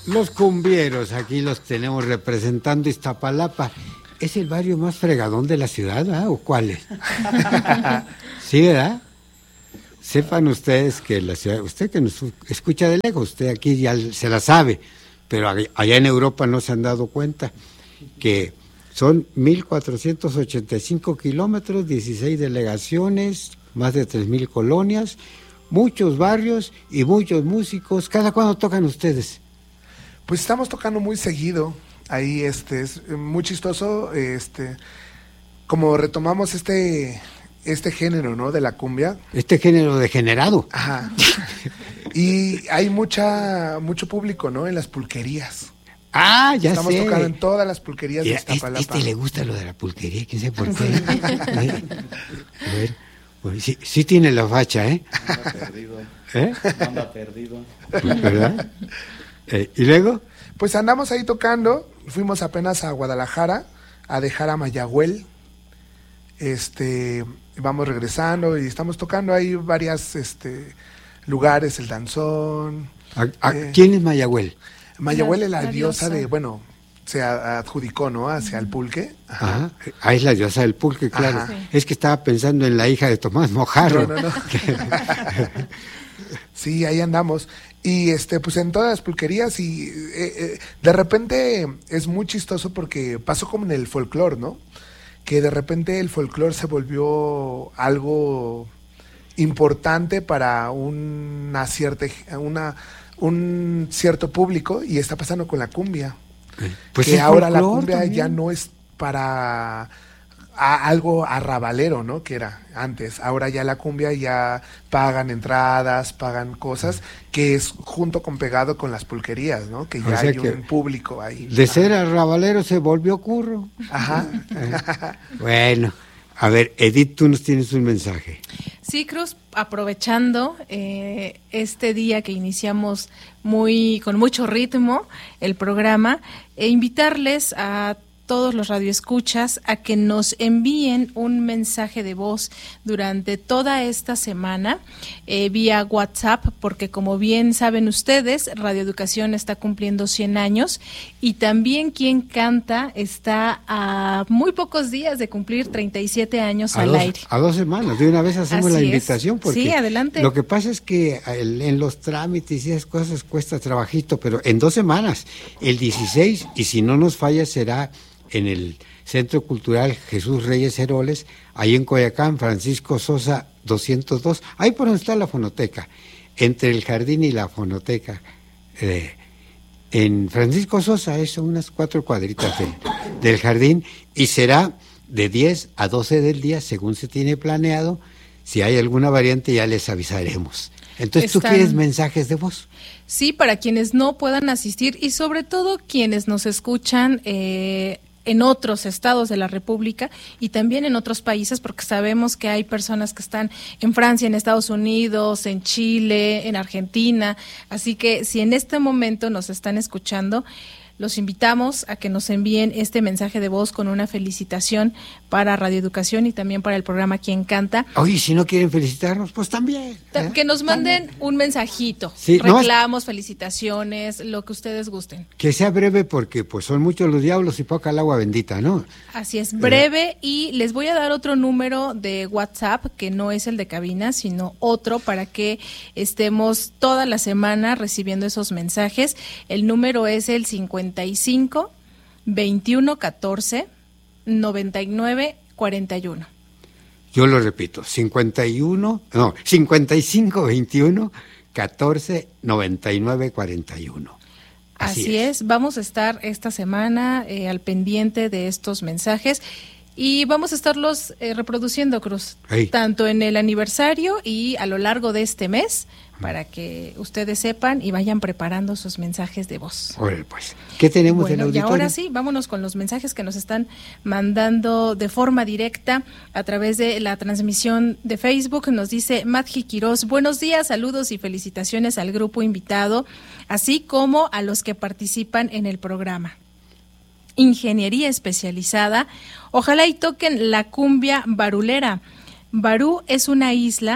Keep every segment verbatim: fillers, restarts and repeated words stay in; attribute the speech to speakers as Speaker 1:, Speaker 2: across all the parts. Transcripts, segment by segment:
Speaker 1: Los cumbieros, aquí los tenemos representando Iztapalapa. ¿Es el barrio más fregadón de la ciudad, ¿verdad? ¿O cuál es? Sí, ¿verdad? Sepan ustedes que la ciudad, usted que nos escucha de lejos, usted aquí ya se la sabe, pero allá en Europa no se han dado cuenta que son mil cuatrocientos ochenta y cinco kilómetros, dieciséis delegaciones, más de tres mil colonias, muchos barrios y muchos músicos. ¿Cada cuándo tocan ustedes?
Speaker 2: Pues estamos tocando muy seguido. Ahí este es muy chistoso, este como retomamos este este género, ¿no? De la cumbia.
Speaker 1: Este género degenerado.
Speaker 2: Ajá. Y hay mucha mucho público, ¿no? En las pulquerías.
Speaker 1: Ah, ya
Speaker 2: Estamos
Speaker 1: sé.
Speaker 2: Estamos tocando en todas las pulquerías
Speaker 1: ya,
Speaker 2: de Iztapalapa.
Speaker 1: Este, este le gusta lo de la pulquería, quién sabe por qué. A ver, pues, sí, sí tiene la facha, ¿eh?
Speaker 3: Anda perdido.
Speaker 1: ¿Eh?
Speaker 3: Anda perdido.
Speaker 1: ¿Verdad? Eh, ¿Y luego?
Speaker 2: Pues andamos ahí tocando. Fuimos apenas a Guadalajara a dejar a Mayagüel. Este, vamos regresando y estamos tocando ahí varias este lugares, el danzón.
Speaker 1: ¿A, a,
Speaker 2: eh,
Speaker 1: ¿Quién es Mayagüel?
Speaker 2: Mayagüel es la,
Speaker 4: la
Speaker 2: diosa
Speaker 4: diosa.
Speaker 2: de, bueno, se adjudicó, ¿no? Hacia el pulque. Ajá.
Speaker 1: Ajá. Ah, es la diosa del pulque, claro.
Speaker 2: Ajá.
Speaker 1: Sí. Es que estaba pensando en la hija de Tomás Mojarro.
Speaker 2: No, no, no. Sí, ahí andamos. Y este, pues en todas las pulquerías y eh, eh, de repente es muy chistoso porque pasó como en el folclore, ¿no? Que de repente el folclore se volvió algo importante para una cierta, una, un cierto público y está pasando con la cumbia.
Speaker 1: Pues
Speaker 2: que ahora la
Speaker 1: folclor
Speaker 2: cumbia
Speaker 1: también.
Speaker 2: ya no es para a algo arrabalero, ¿no? Que era antes. Ahora ya la cumbia ya pagan entradas, pagan cosas, que es junto con pegado con las pulquerías, ¿no? Que ya
Speaker 1: O sea
Speaker 2: hay
Speaker 1: que
Speaker 2: un público ahí.
Speaker 1: De
Speaker 2: Ajá.
Speaker 1: ser arrabalero se volvió curro.
Speaker 2: Ajá.
Speaker 1: Bueno, a ver, Edith, tú nos tienes un mensaje.
Speaker 4: Sí, Cruz, aprovechando eh, este día que iniciamos muy con mucho ritmo el programa, e invitarles a todos los radioescuchas a que nos envíen un mensaje de voz durante toda esta semana eh, vía WhatsApp, porque como bien saben ustedes, Radio Educación está cumpliendo cien años y también Quien Canta está a muy pocos días de cumplir treinta y siete años
Speaker 1: A
Speaker 4: al
Speaker 1: dos,
Speaker 4: aire.
Speaker 1: a dos semanas, de una vez hacemos
Speaker 4: Así
Speaker 1: la
Speaker 4: es.
Speaker 1: invitación. Porque
Speaker 4: Sí, adelante.
Speaker 1: Lo que pasa es que el, en los trámites y esas cosas cuesta trabajito, pero en dos semanas, el dieciséis, y si no nos falla será en el Centro Cultural Jesús Reyes Heroles, ahí en Coyoacán, Francisco Sosa doscientos dos, ahí por donde está la fonoteca, entre el jardín y la fonoteca, eh, en Francisco Sosa, eso, unas cuatro cuadritas del, del jardín, y será de diez a doce del día, según se tiene planeado. Si hay alguna variante ya les avisaremos. Entonces, ¿tú
Speaker 4: Están...
Speaker 1: quieres mensajes de voz?
Speaker 4: Sí, para quienes no puedan asistir y sobre todo quienes nos escuchan eh, en otros estados de la República y también en otros países, porque sabemos que hay personas que están en Francia, en Estados Unidos, en Chile, en Argentina. Así que si en este momento nos están escuchando, los invitamos a que nos envíen este mensaje de voz con una felicitación para Radio Educación y también para el programa Quien Canta.
Speaker 1: Oye, si no quieren felicitarnos, pues también. ¿eh?
Speaker 4: Que nos manden un mensajito,
Speaker 1: sí,
Speaker 4: reclamos, no, felicitaciones, lo que ustedes gusten.
Speaker 1: Que sea breve porque pues son muchos los diablos y poca el agua bendita, ¿no?
Speaker 4: Así es, breve, eh. y les voy a dar otro número de WhatsApp que no es el de cabina, sino otro para que estemos toda la semana recibiendo esos mensajes. El número es el cincuenta y cinco, veintiuno, catorce, noventa y nueve, cuarenta y uno.
Speaker 1: Yo lo repito, cincuenta y uno, no, cincuenta y cinco, veintiuno, catorce, noventa y nueve, cuarenta y uno.
Speaker 4: Así, Así es. es, vamos a estar esta semana eh, al pendiente de estos mensajes y vamos a estarlos eh, reproduciendo, Cruz,
Speaker 1: hey.
Speaker 4: tanto en el aniversario y a lo largo de este mes, para que ustedes sepan y vayan preparando sus mensajes de voz.
Speaker 1: Oye, pues, ¿qué tenemos
Speaker 4: bueno,
Speaker 1: en el auditorio?
Speaker 4: Y ahora sí, vámonos con los mensajes que nos están mandando de forma directa a través de la transmisión de Facebook. Nos dice Madji Quiroz, buenos días, saludos y felicitaciones al grupo invitado, así como a los que participan en el programa. Ingeniería especializada, ojalá y toquen la cumbia barulera. Barú es una isla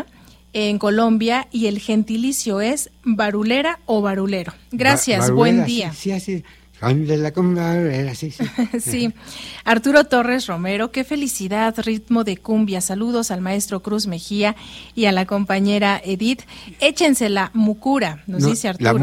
Speaker 4: en Colombia y el gentilicio es barulera o barulero. Gracias,
Speaker 1: Ba-
Speaker 4: buen
Speaker 1: barulera,
Speaker 4: día.
Speaker 1: Sí, sí, así. De la barulera, sí, sí.
Speaker 4: Sí, Arturo Torres Romero, qué felicidad, ritmo de cumbia. Saludos al maestro Cruz Mejía y a la compañera Edith. Échense la mucura, nos
Speaker 1: No,
Speaker 4: dice
Speaker 1: la
Speaker 4: Arturo.